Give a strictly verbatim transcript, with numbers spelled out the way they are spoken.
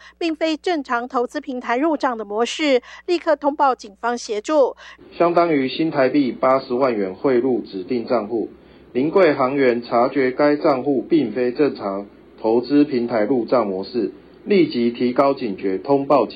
并非正常投资平台入账的模式，立刻通报警方协助。 相当于新台币八十万元汇入指定账户，临柜行员察觉该账户并非正常投资平台入账模式，立即提高警觉，通报警